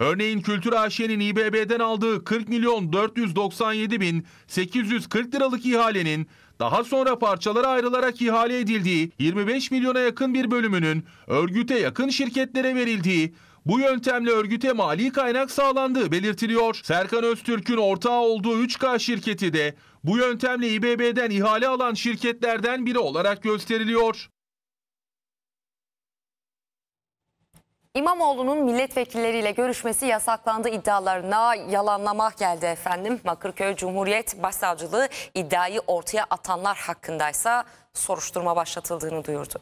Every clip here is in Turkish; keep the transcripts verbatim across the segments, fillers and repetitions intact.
Örneğin Kültür A Ş'nin İ B B'den aldığı kırk milyon dört yüz doksan yedi bin sekiz yüz kırk liralık ihalenin daha sonra parçalara ayrılarak ihale edildiği, yirmi beş milyona yakın bir bölümünün örgüte yakın şirketlere verildiği, bu yöntemle örgüte mali kaynak sağlandığı belirtiliyor. Serkan Öztürk'ün ortağı olduğu üç K şirketi de bu yöntemle İ B B'den ihale alan şirketlerden biri olarak gösteriliyor. İmamoğlu'nun milletvekilleriyle görüşmesi yasaklandı iddialarına yalanlama geldi efendim. Bakırköy Cumhuriyet Başsavcılığı iddiayı ortaya atanlar hakkındaysa soruşturma başlatıldığını duyurdu.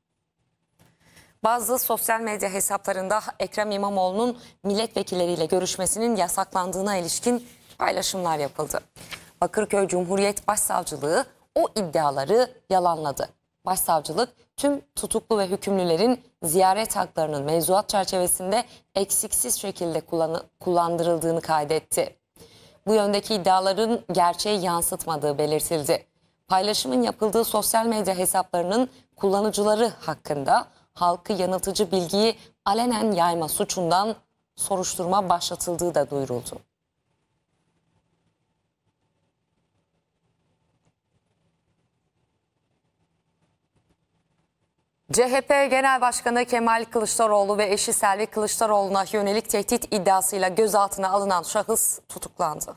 Bazı sosyal medya hesaplarında Ekrem İmamoğlu'nun milletvekilleriyle görüşmesinin yasaklandığına ilişkin paylaşımlar yapıldı. Bakırköy Cumhuriyet Başsavcılığı o iddiaları yalanladı. Başsavcılık tüm tutuklu ve hükümlülerin ziyaret haklarının mevzuat çerçevesinde eksiksiz şekilde kullan kullandırıldığını kaydetti. Bu yöndeki iddiaların gerçeği yansıtmadığı belirtildi. Paylaşımın yapıldığı sosyal medya hesaplarının kullanıcıları hakkında halkı yanıltıcı bilgiyi alenen yayma suçundan soruşturma başlatıldığı da duyuruldu. C H P Genel Başkanı Kemal Kılıçdaroğlu ve eşi Selvi Kılıçdaroğlu'na yönelik tehdit iddiasıyla gözaltına alınan şahıs tutuklandı.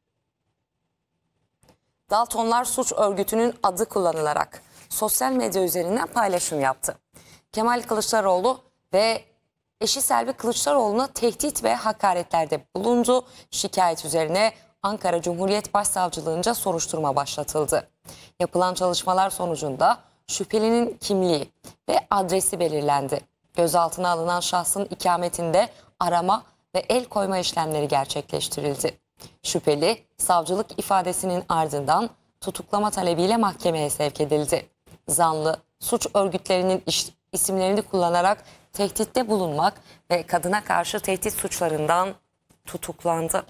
Daltonlar Suç Örgütü'nün adı kullanılarak sosyal medya üzerinden paylaşım yaptı. Kemal Kılıçdaroğlu ve eşi Selvi Kılıçdaroğlu'na tehdit ve hakaretlerde bulundu. Şikayet üzerine Ankara Cumhuriyet Başsavcılığınca soruşturma başlatıldı. Yapılan çalışmalar sonucunda şüphelinin kimliği ve adresi belirlendi. Gözaltına alınan şahsın ikametinde arama ve el koyma işlemleri gerçekleştirildi. Şüpheli savcılık ifadesinin ardından tutuklama talebiyle mahkemeye sevk edildi. Zanlı suç örgütlerinin iş, isimlerini kullanarak tehditte bulunmak ve kadına karşı tehdit suçlarından tutuklandı.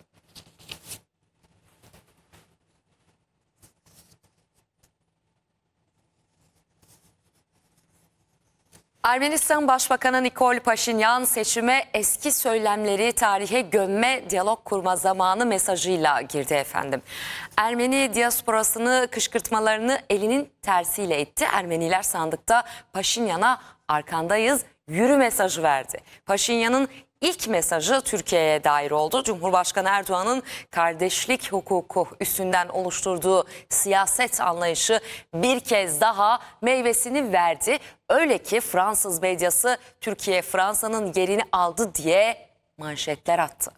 Ermenistan Başbakanı Nikol Paşinyan seçime eski söylemleri tarihe gömme, diyalog kurma zamanı mesajıyla girdi efendim. Ermeni diasporasını kışkırtmalarını elinin tersiyle etti. Ermeniler sandıkta Paşinyan'a arkandayız, yürü mesajı verdi. Paşinyan'ın İlk mesajı Türkiye'ye dair oldu. Cumhurbaşkanı Erdoğan'ın kardeşlik hukuku üstünden oluşturduğu siyaset anlayışı bir kez daha meyvesini verdi. Öyle ki Fransız medyası Türkiye Fransa'nın yerini aldı diye manşetler attı.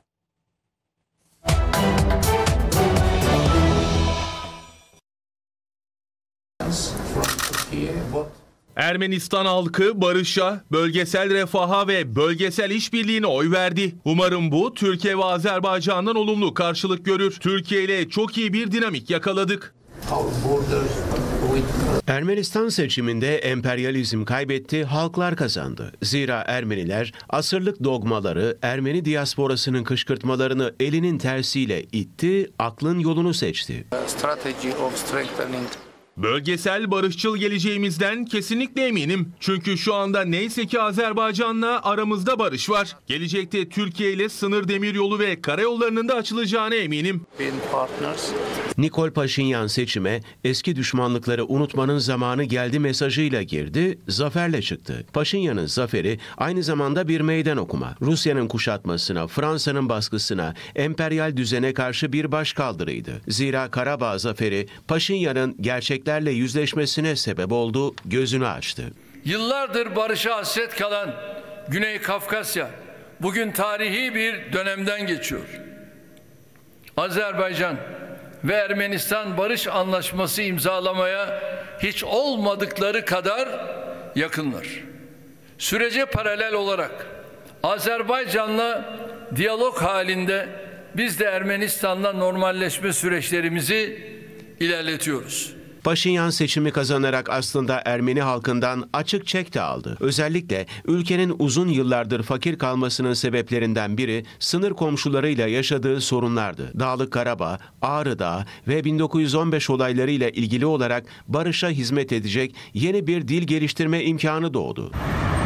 Ermenistan halkı barışa, bölgesel refaha ve bölgesel işbirliğine oy verdi. Umarım bu Türkiye ve Azerbaycan'dan olumlu karşılık görür. Türkiye ile çok iyi bir dinamik yakaladık. Ermenistan seçiminde emperyalizm kaybetti, halklar kazandı. Zira Ermeniler asırlık dogmaları, Ermeni diasporasının kışkırtmalarını elinin tersiyle itti, aklın yolunu seçti. Bölgesel barışçıl geleceğimizden kesinlikle eminim. Çünkü şu anda neyse ki Azerbaycan'la aramızda barış var. Gelecekte Türkiye ile sınır demiryolu ve karayollarının da açılacağına eminim. Nikol Paşinyan seçime eski düşmanlıkları unutmanın zamanı geldi mesajıyla girdi, zaferle çıktı. Paşinyan'ın zaferi aynı zamanda bir meydan okuma. Rusya'nın kuşatmasına, Fransa'nın baskısına, emperyal düzene karşı bir başkaldırıydı. Zira Karabağ zaferi Paşinyan'ın gerçeklerle yüzleşmesine sebep oldu, gözünü açtı. Yıllardır barışa hasret kalan Güney Kafkasya bugün tarihi bir dönemden geçiyor. Azerbaycan ve Ermenistan barış anlaşması imzalamaya hiç olmadıkları kadar yakınlar. Sürece paralel olarak Azerbaycan'la diyalog halinde biz de Ermenistan'la normalleşme süreçlerimizi ilerletiyoruz. Paşinyan seçimi kazanarak aslında Ermeni halkından açık çek de aldı. Özellikle ülkenin uzun yıllardır fakir kalmasının sebeplerinden biri sınır komşularıyla yaşadığı sorunlardı. Dağlık Karabağ, Ağrı Dağı ve bin dokuz yüz on beş olaylarıyla ilgili olarak barışa hizmet edecek yeni bir dil geliştirme imkanı doğdu.